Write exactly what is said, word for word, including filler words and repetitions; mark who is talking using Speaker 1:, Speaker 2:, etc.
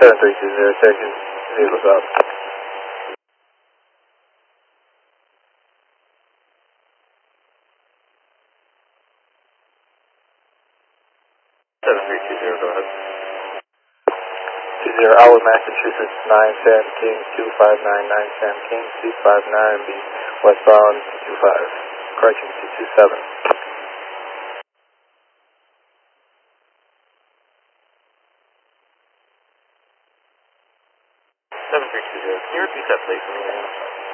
Speaker 1: seven three two zero, taking vehicles up. seven three two zero, go ahead. two zero, Outwood, Massachusetts, nine Sam King, two five nine nine Sam King, two five nine, be westbound two five, correction two two seven. seven three two zero, can you repeat that please?